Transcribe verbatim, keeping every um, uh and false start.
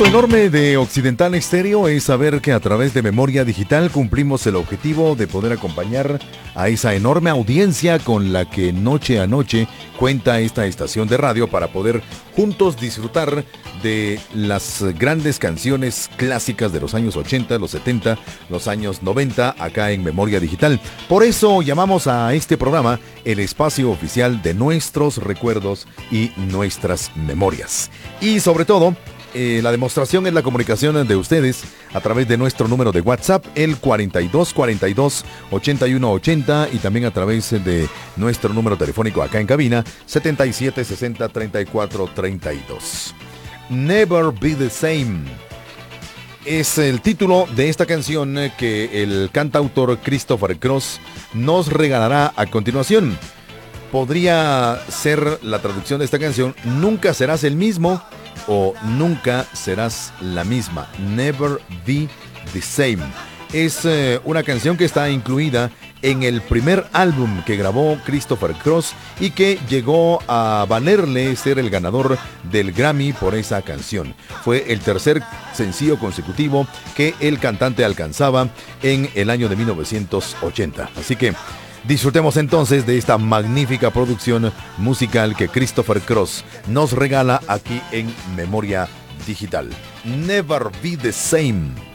gusto enorme de Occidental Estéreo es saber que a través de Memoria Digital cumplimos el objetivo de poder acompañar a esa enorme audiencia con la que noche a noche cuenta esta estación de radio para poder juntos disfrutar de las grandes canciones clásicas de los años ochenta, los setenta, los años noventa acá en Memoria Digital. Por eso llamamos a este programa el espacio oficial de nuestros recuerdos y nuestras memorias. Y sobre todo, Eh, la demostración es la comunicación de ustedes a través de nuestro número de WhatsApp, el cuarenta y dos cuarenta y dos ochenta y uno ochenta, y también a través de nuestro número telefónico acá en cabina, setenta y siete sesenta treinta y cuatro treinta y dos. Never Be the Same es el título de esta canción que el cantautor Christopher Cross nos regalará a continuación. Podría ser la traducción de esta canción: nunca serás el mismo o nunca serás la misma. Never Be the Same. Es eh, una canción que está incluida en el primer álbum que grabó Christopher Cross y que llegó a valerle ser el ganador del Grammy por esa canción. Fue el tercer sencillo consecutivo que el cantante alcanzaba en el año de mil novecientos ochenta. Así que disfrutemos entonces de esta magnífica producción musical que Christopher Cross nos regala aquí en Memoria Digital. Never Be the Same.